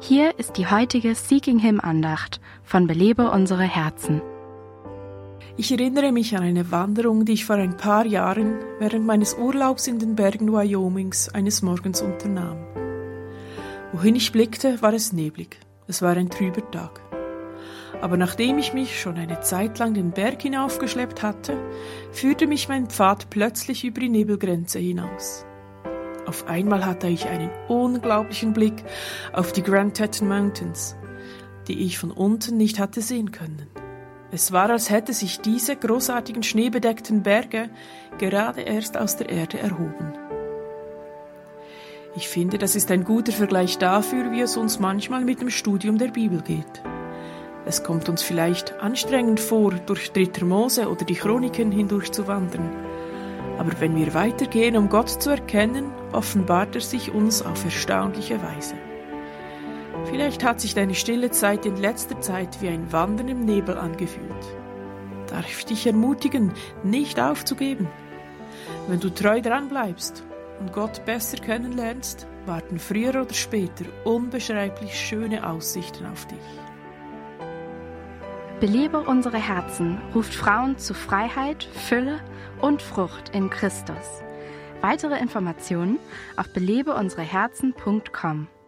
Hier ist die heutige Seeking Him Andacht von Belebe unsere Herzen. Ich erinnere mich an eine Wanderung, die ich vor ein paar Jahren während meines Urlaubs in den Bergen Wyomings eines Morgens unternahm. Wohin ich blickte, war es neblig. Es war ein trüber Tag. Aber nachdem ich mich schon eine Zeit lang den Berg hinaufgeschleppt hatte, führte mich mein Pfad plötzlich über die Nebelgrenze hinaus. Auf einmal hatte ich einen unglaublichen Blick auf die Grand Teton Mountains, die ich von unten nicht hatte sehen können. Es war, als hätte sich diese großartigen schneebedeckten Berge gerade erst aus der Erde erhoben. Ich finde, das ist ein guter Vergleich dafür, wie es uns manchmal mit dem Studium der Bibel geht. Es kommt uns vielleicht anstrengend vor, durch 3. Mose oder die Chroniken hindurch zu wandern. Aber wenn wir weitergehen, um Gott zu erkennen, offenbart er sich uns auf erstaunliche Weise. Vielleicht hat sich deine stille Zeit in letzter Zeit wie ein Wandern im Nebel angefühlt. Darf ich dich ermutigen, nicht aufzugeben? Wenn du treu dran bleibst und Gott besser kennenlernst, warten früher oder später unbeschreiblich schöne Aussichten auf dich. Belebe unsere Herzen ruft Frauen zu Freiheit, Fülle und Frucht in Christus. Weitere Informationen auf belebeunsereherzen.com.